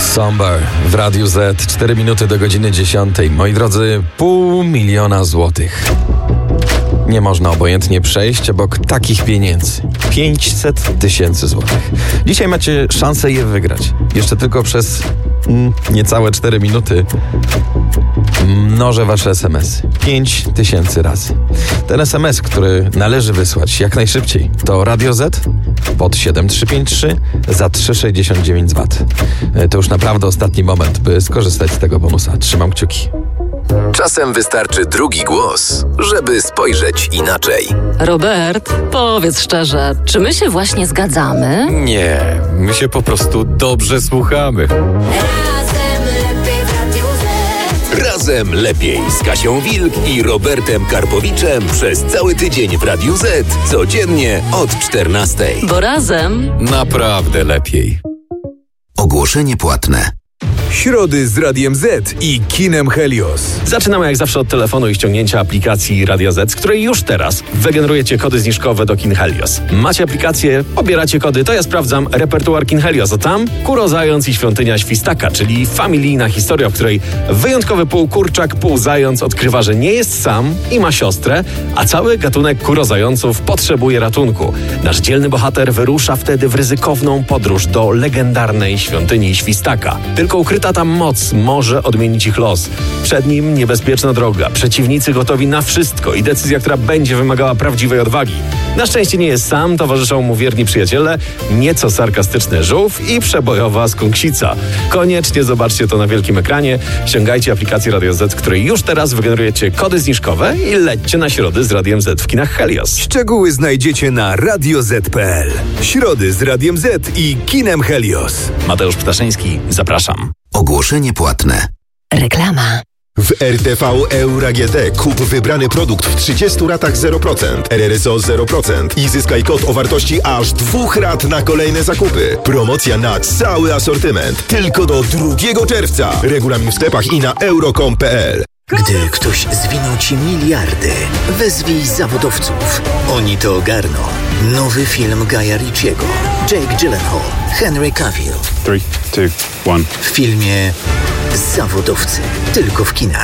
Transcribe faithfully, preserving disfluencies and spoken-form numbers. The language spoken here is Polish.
Somber w Radiu Z, cztery minuty do godziny dziesiątej. Moi drodzy, pół miliona złotych. Nie można obojętnie przejść obok takich pieniędzy. pięćset tysięcy złotych. Dzisiaj macie szansę je wygrać. Jeszcze tylko przez mm, niecałe cztery minuty mnożę wasze es em esy. pięć tysięcy razy. Ten es em es, który należy wysłać jak najszybciej, to Radio Z pod siedem trzy pięć trzy za trzysta sześćdziesiąt dziewięć złotych. To już naprawdę ostatni moment, by skorzystać z tego bonusa. Trzymam kciuki. Czasem wystarczy drugi głos, żeby spojrzeć inaczej. Robert, powiedz szczerze, czy my się właśnie zgadzamy? Nie, my się po prostu dobrze słuchamy. Razem lepiej z Kasią Wilk i Robertem Karpowiczem przez cały tydzień w Radiu Z, codziennie od czternastej. Bo razem Naprawdę lepiej. Ogłoszenie płatne. Środy z Radiem Z i kinem Helios. Zaczynamy jak zawsze od telefonu i ściągnięcia aplikacji Radio Z, z której już teraz wygenerujecie kody zniżkowe do kin Helios. Macie aplikację, pobieracie kody, to ja sprawdzam repertuar kin Helios, a tam Kuro Zając i Świątynia Świstaka, czyli familijna historia, w której wyjątkowy półkurczak, półzając odkrywa, że nie jest sam i ma siostrę, a cały gatunek kurozająców potrzebuje ratunku. Nasz dzielny bohater wyrusza wtedy w ryzykowną podróż do legendarnej Świątyni Świstaka. Tylko ukryta tam moc może odmienić ich los. Przed nim niebezpieczna droga, przeciwnicy gotowi na wszystko i decyzja, która będzie wymagała prawdziwej odwagi. Na szczęście nie jest sam, towarzyszą mu wierni przyjaciele, nieco sarkastyczny żółw i przebojowa skunksica. Koniecznie zobaczcie to na wielkim ekranie, ściągajcie aplikację Radio Z, w której już teraz wygenerujecie kody zniżkowe i lećcie na środy z Radiem Z w kinach Helios. Szczegóły znajdziecie na radio zet kropka pe el. Środy z Radiem Z i kinem Helios. Mateusz Ptaszyński, zapraszam. Ogłoszenie płatne. reklama. W R T V Euro G T kup wybrany produkt w trzydziestu ratach zero procent, R R S O zero procent i zyskaj kod o wartości aż dwóch rat na kolejne zakupy. Promocja na cały asortyment. Tylko do drugiego czerwca. Regulamin w sklepach i na euro kropka com kropka pe el. Gdy ktoś zwinął ci miliardy, wezwij zawodowców. Oni to ogarną. Nowy film Guya Ritchiego. Jake Gyllenhaal, Henry Cavill. trzy, dwa, jeden. W filmie Zawodowcy. Tylko w kinach.